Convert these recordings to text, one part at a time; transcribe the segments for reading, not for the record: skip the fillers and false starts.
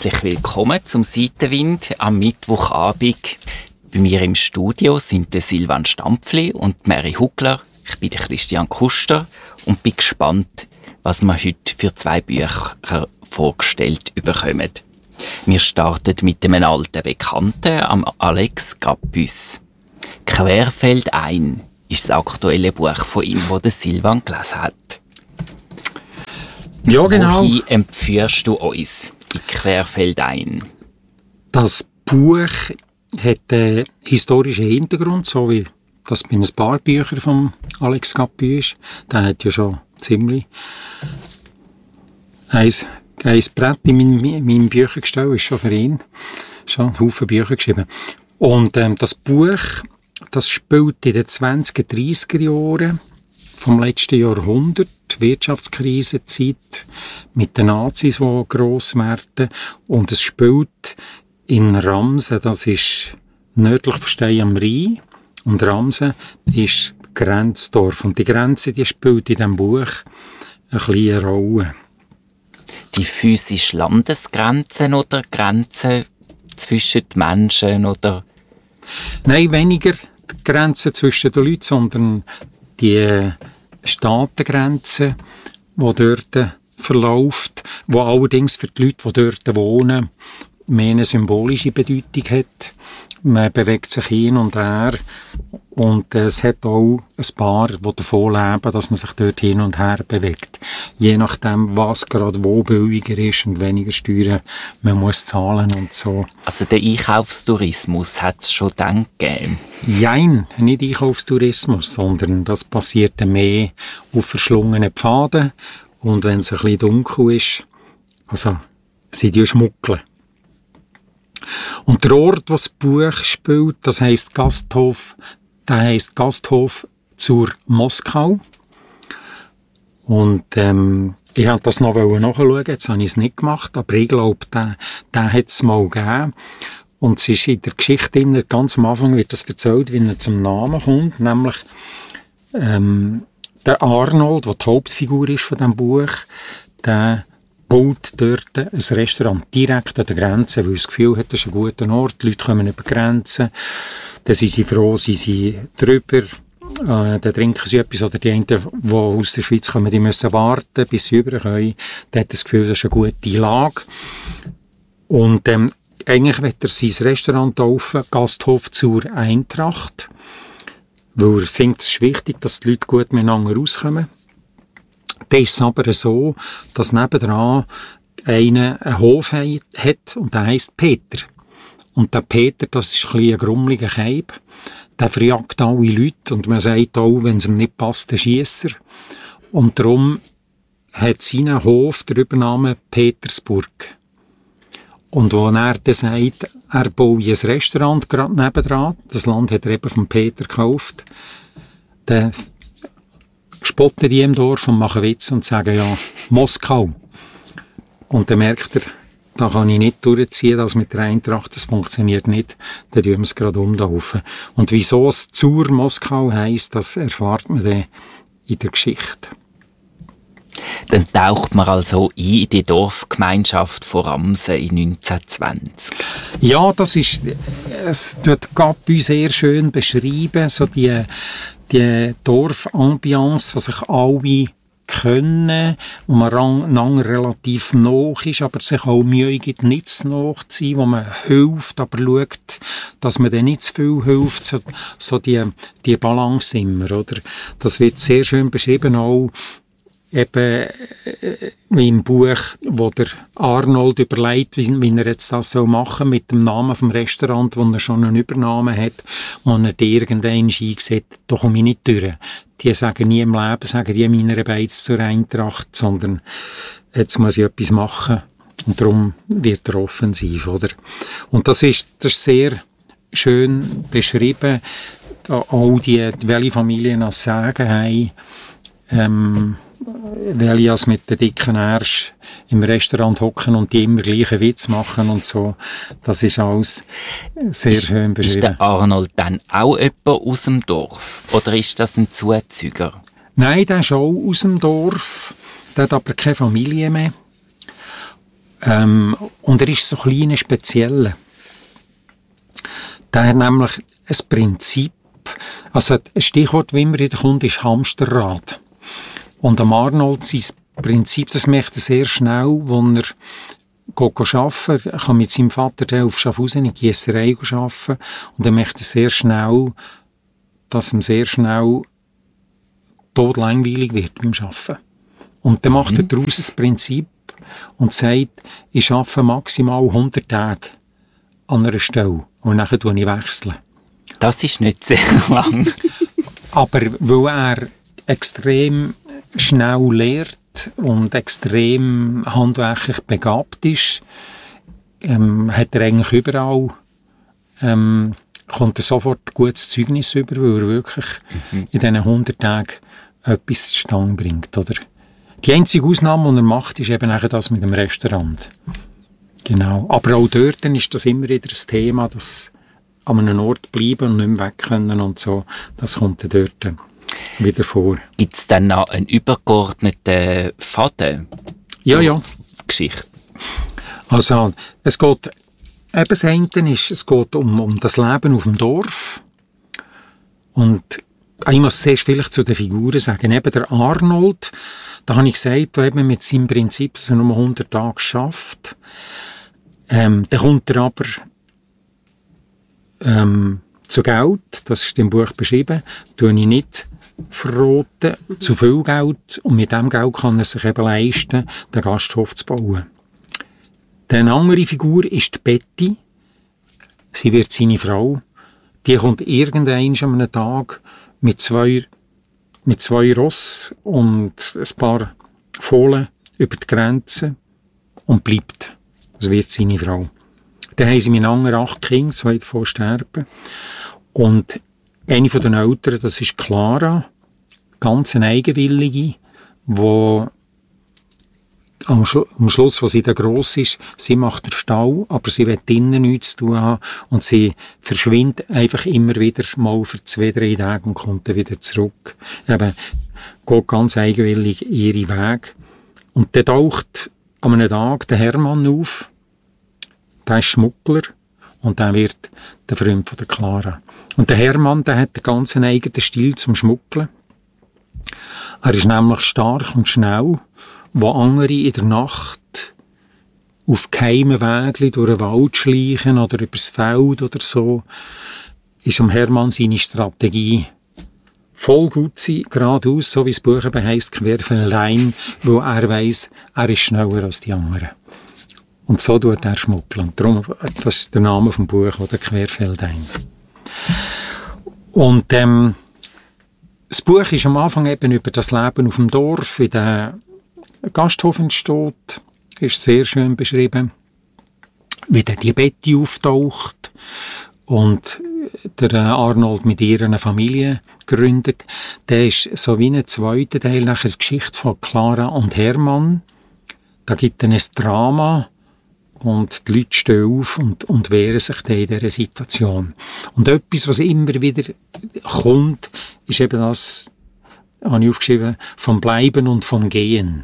Herzlich willkommen zum Seitenwind am Mittwochabend. Bei mir im Studio sind der Silvan Stampfli und Mary Hugler. Ich bin der Christian Kuster und bin gespannt, was wir heute für 2 Bücher vorgestellt bekommen. Wir starten mit einem alten Bekannten, am Alex Gappus. «Querfeldein» ist das aktuelle Buch von ihm, das der Silvan gelesen hat. Ja, genau. Wohin empfiehlst du uns in «Querfeldein»? Das Buch hat einen historischen Hintergrund, so wie das bei ein paar Büchern von Alex Gappus ist. Der hat ja schon ziemlich ein Brett in meinem Büchergestell ist schon für ihn. Schon einen Haufen Bücher geschrieben. Und das Buch, das spielt in den 20er, 30er Jahren vom letzten Jahrhundert, Wirtschaftskrisenzeit mit den Nazis, die gross werden. Und es spielt in Ramsen, das ist nördlich von Stein am Rhein. Und Ramsen ist Grenzdorf. Und die Grenze, die spielt in diesem Buch eine kleine Rolle. Die physische Landesgrenzen oder Grenzen zwischen den Menschen? Oder? Nein, weniger die Grenzen zwischen den Leuten, sondern die Staatengrenze, die dort verläuft, die allerdings für die Leute, die dort wohnen, mehr eine symbolische Bedeutung hat. Man bewegt sich hin und her und es hat auch ein paar, die davon leben, dass man sich dort hin und her bewegt. Je nachdem, was gerade wo billiger ist und weniger Steuern man muss zahlen und so. Also den Einkaufstourismus hat es schon dann gegeben? Nein, nicht Einkaufstourismus, sondern das passiert mehr auf verschlungenen Pfaden und wenn es ein bisschen dunkel ist, also sind die schmuggeln. Und der Ort, wo das Buch spielt, das heisst Gasthof, der heisst Gasthof zur Moskau. Und ich wollte das noch nachschauen, jetzt habe ich es nicht gemacht, aber ich glaube, den hat es mal gegeben. Und es ist in der Geschichte drin, ganz am Anfang wird das erzählt, wie er zum Namen kommt, nämlich der Arnold, der die Hauptfigur ist von diesem Buch, der baut dort ein Restaurant direkt an der Grenze, weil er das Gefühl hat, das ist ein guter Ort, die Leute kommen über Grenzen, dann sind sie froh, sind sie drüber, dann trinken sie etwas, oder die einen, die aus der Schweiz kommen, die müssen warten, bis sie rüber können, dann hat das Gefühl, das ist eine gute Lage. Und eigentlich wird er sein Restaurant taufen, Gasthof zur Eintracht, weil er findet, es ist wichtig, dass die Leute gut miteinander rauskommen. Dann ist es aber so, dass nebendran einer einen Hof hat und der heisst Peter. Und der Peter, das ist ein grummeliger Keib. Der verjagt alle Leute und man sagt auch, wenn es ihm nicht passt, der Schiesser. Und darum hat sein Hof den Übernamen Petersburg. Und wo er dann sagt, er baut ein Restaurant gerade nebendran, das Land hat er eben von Peter gekauft, dann spotten die im Dorf und machen Witze und sagen, ja, Moskau. Und dann merkt er, da kann ich nicht durchziehen, das mit der Eintracht, das funktioniert nicht, dann tun wir es gerade umlaufen. Und wieso es zur Moskau heisst, das erfahrt man dann in der Geschichte. Dann taucht man also ein in die Dorfgemeinschaft von Ramsen in 1920. Ja, es wird Gappus sehr schön beschrieben, so die Dorfambiance, was sich alle können und man lang relativ nah ist, aber sich auch Mühe gibt, nicht zu nah zu sein, wo man hilft, aber schaut, dass man dann nicht zu viel hilft, so die Balance immer, oder? Das wird sehr schön beschrieben, auch eben wie im Buch, wo der Arnold überlegt, wie er jetzt das machen soll mit dem Namen vom Restaurant, wo er schon eine Übernahme hat, wo er irgendwann eingesehen, da komme ich nicht durch. Die sagen nie im Leben, sagen die meiner Beiz zur Eintracht, sondern jetzt muss ich etwas machen und darum wird er offensiv, oder? Und das ist sehr schön beschrieben, auch welche Familien das Sagen haben, welche mit den dicken Ärsch im Restaurant hocken und die immer gleichen Witz machen und so. Das ist alles sehr schön beschrieben. Ist der Arnold dann auch jemand aus dem Dorf? Oder ist das ein Zuzüger? Nein, der ist auch aus dem Dorf. Der hat aber keine Familie mehr. Und er ist so klein speziell. Der hat nämlich ein Prinzip, also ein Stichwort, wie immer wieder kommt, ist Hamsterrad. Und am Arnold sein Prinzip, das merkt er sehr schnell, als er arbeiten. Er kann mit seinem Vater auf Schaffhausen in die Giesserei arbeiten. Und dann merkt er sehr schnell, dass ihm sehr schnell todlangweilig wird beim Arbeiten. Und dann macht er daraus ein Prinzip und sagt, ich arbeite maximal 100 Tage an einer Stelle und dann wechsle ich. Das ist nicht sehr lang. Aber weil er extrem schnell lernt und extrem handwerklich begabt ist, hat er eigentlich überall kommt er sofort gutes Zeugnis über, weil er wirklich in diesen 100 Tagen etwas zustande bringt. Oder? Die einzige Ausnahme, die er macht, ist eben das mit dem Restaurant. Genau. Aber auch dort ist das immer wieder ein Thema, dass an einem Ort bleiben und nicht mehr weg können und so. Das kommt dann dort wieder vor. Gibt es dann noch einen übergeordneten Faden? Ja. Geschichte. Also, es geht, eben das eine ist, es geht um das Leben auf dem Dorf. Und ich muss zuerst vielleicht zu den Figuren sagen, eben der Arnold, da habe ich gesagt, der eben mit seinem Prinzip, dass er nur 100 Tage schafft, dann kommt er aber zu Geld, das ist im Buch beschrieben, tue ich nicht verraten, zu viel Geld, und mit dem Geld kann er sich eben leisten, den Gasthof zu bauen. Die andere Figur ist die Betty, sie wird seine Frau, die kommt irgendwann an einem Tag mit zwei Ross und ein paar Fohlen über die Grenze und bleibt. Das wird seine Frau. Dann haben sie miteinander 8 Kinder, 2 davon sterben. Und eine von den Eltern, das ist Clara, ganz eine Eigenwillige, die am Schluss, wo sie dann gross ist, sie macht den Stall, aber sie will innen nichts zu tun haben und sie verschwindet einfach immer wieder mal für 2-3 Tage und kommt dann wieder zurück. Eben, geht ganz eigenwillig ihre Wege. Und dann taucht an einem Tag der Hermann auf, der ist Schmuggler und der wird der Freund von der Clara. Und der Hermann, der hat einen ganz eigenen Stil zum Schmuggeln. Er ist nämlich stark und schnell, wo andere in der Nacht auf geheimen Wegen durch den Wald schleichen oder übers Feld oder so, ist am Hermann seine Strategie voll gut sein, geradeaus, so wie das Buch eben heisst, querfeldein, wo er weiss, er ist schneller als die anderen. Und so tut er schmuggeln. Darum, das ist der Name vom Buch, oder querfeldein. Und das Buch ist am Anfang eben über das Leben auf dem Dorf, wie der Gasthof entsteht, ist sehr schön beschrieben, wie dann die Betty auftaucht und der Arnold mit ihrer Familie gründet. Der ist so wie ein zweiter Teil nachher die Geschichte von Clara und Hermann. Da gibt es ein Drama und die Leute stehen auf und wehren sich dann in dieser Situation. Und etwas, was immer wieder kommt, ist eben das, habe ich aufgeschrieben, vom Bleiben und vom Gehen.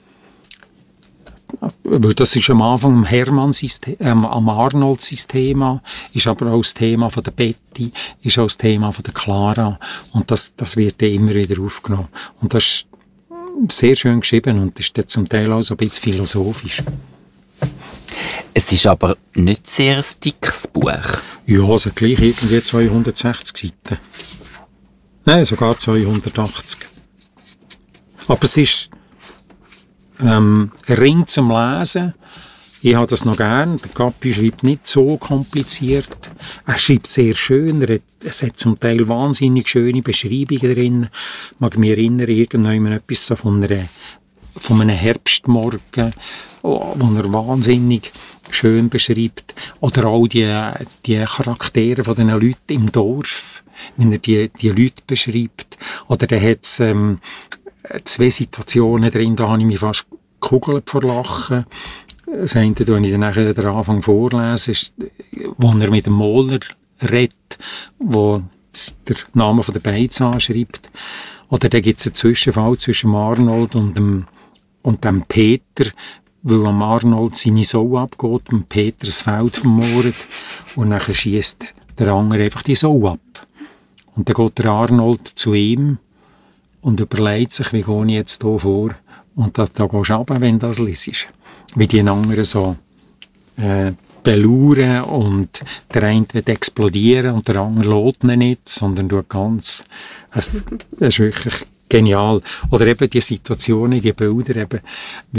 Weil das ist am Anfang am Arnold sein Thema, ist aber auch das Thema von der Betty, ist auch das Thema von der Clara, und das wird dann immer wieder aufgenommen. Und das ist sehr schön geschrieben und ist dann zum Teil auch so ein bisschen philosophisch. Es ist aber nicht sehr ein dickes Buch. Ja, also gleich irgendwie 260 Seiten. Nein, sogar 280. Aber es ist ein Ring zum Lesen. Ich habe das noch gern. Der Cappi schreibt nicht so kompliziert. Er schreibt sehr schön. Es hat zum Teil wahnsinnig schöne Beschreibungen drin. Ich mag mich erinnern, irgendwann etwas so von einem Herbstmorgen, wo er wahnsinnig schön beschreibt. Oder auch die Charaktere von den Leuten im Dorf, wenn er die Leute beschreibt. Oder da hat es 2 Situationen drin, da habe ich mich fast gekugelt vor Lachen. Das eine, wenn ich dann nachher den Anfang vorlese, ist, wo er mit dem Moller redet, wo der Name von der Beiz anschreibt. Oder da gibt es einen Zwischenfall zwischen Arnold und dem Peter, weil am Arnold seine Sau abgeht und Peter das Feld vermoret und dann schiesst der andere einfach die Sau ab. Und dann geht der Arnold zu ihm und überlegt sich, wie gehe ich jetzt hier vor? Und da gehst du runter, wenn du das liest. Wie die anderen so belauern und der eine wird explodieren und der andere lässt ihn nicht, sondern tut ganz... Das ist wirklich genial. Oder eben die Situationen, die Bilder eben,